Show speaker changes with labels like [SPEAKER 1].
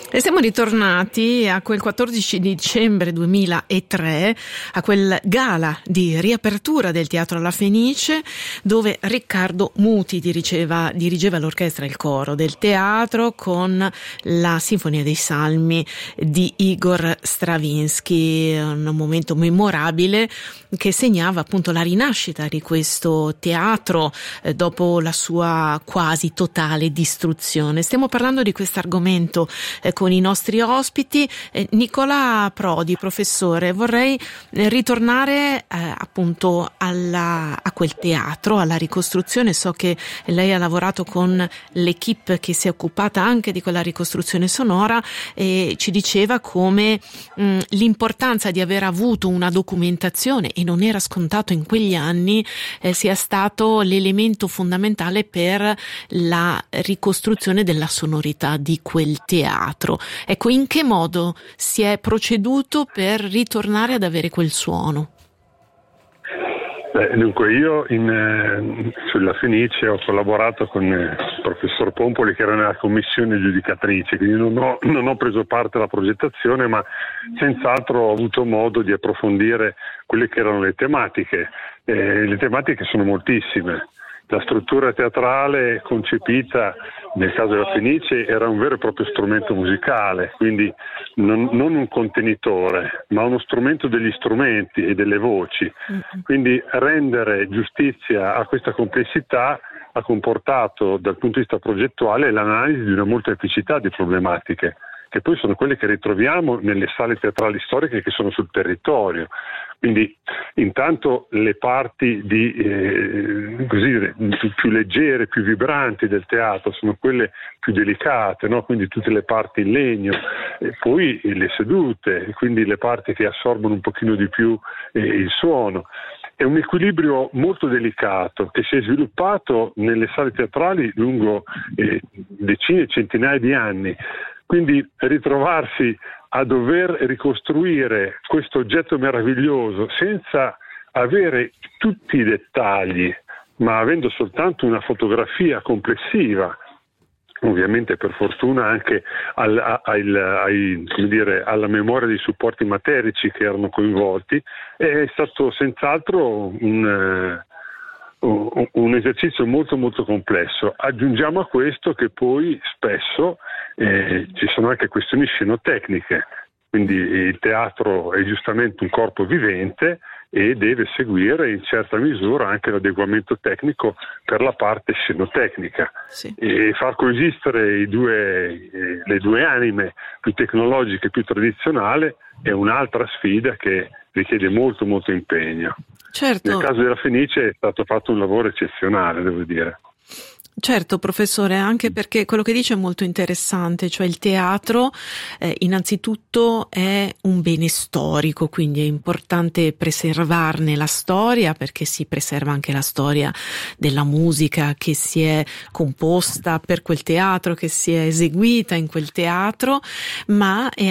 [SPEAKER 1] E siamo ritornati a quel 14 dicembre 2003, a quel gala di riapertura del Teatro La Fenice, dove Riccardo Muti dirigeva l'orchestra e il coro del teatro con la Sinfonia dei Salmi di Igor Stravinsky, un momento memorabile che segnava appunto la rinascita di questo teatro dopo la sua quasi totale distruzione. Stiamo parlando di questo argomento con i nostri ospiti. Nicola Prodi, professore, vorrei ritornare appunto a quel teatro, alla ricostruzione. So che lei ha lavorato con l'equipe che si è occupata anche di quella ricostruzione sonora e ci diceva come l'importanza di aver avuto una documentazione, e non era scontato in quegli anni, sia stato l'elemento fondamentale per la ricostruzione della sonorità di quel teatro. Ecco, in che modo si è proceduto per ritornare ad avere quel suono?
[SPEAKER 2] Dunque io sulla Fenice ho collaborato con il professor Pompoli, che era nella commissione giudicatrice, quindi non ho preso parte alla progettazione, ma senz'altro ho avuto modo di approfondire quelle che erano le tematiche. Le tematiche sono moltissime. La struttura teatrale concepita nel caso della Fenice era un vero e proprio strumento musicale, quindi non un contenitore, ma uno strumento degli strumenti e delle voci. Quindi rendere giustizia a questa complessità ha comportato dal punto di vista progettuale l'analisi di una molteplicità di problematiche, che poi sono quelle che ritroviamo nelle sale teatrali storiche che sono sul territorio. Quindi intanto le parti più leggere, più vibranti del teatro sono quelle più delicate, no? Quindi tutte le parti in legno, e poi le sedute, quindi le parti che assorbono un pochino di più il suono. È un equilibrio molto delicato che si è sviluppato nelle sale teatrali lungo decine e centinaia di anni. Quindi ritrovarsi a dover ricostruire questo oggetto meraviglioso senza avere tutti i dettagli, ma avendo soltanto una fotografia complessiva, ovviamente per fortuna anche alla memoria dei supporti materici che erano coinvolti, è stato senz'altro un esercizio molto molto complesso. Aggiungiamo a questo che poi spesso ci sono anche questioni scenotecniche, quindi il teatro è giustamente un corpo vivente e deve seguire in certa misura anche l'adeguamento tecnico per la parte scenotecnica.
[SPEAKER 1] Sì.
[SPEAKER 2] E far coesistere le due anime, più tecnologiche e più tradizionale, è un'altra sfida che richiede molto molto impegno.
[SPEAKER 1] Certo.
[SPEAKER 2] Nel caso della Fenice è stato fatto un lavoro eccezionale, devo dire.
[SPEAKER 1] Certo, professore, anche perché quello che dice è molto interessante, cioè il teatro innanzitutto è un bene storico, quindi è importante preservarne la storia, perché si preserva anche la storia della musica che si è composta per quel teatro, che si è eseguita in quel teatro, ma è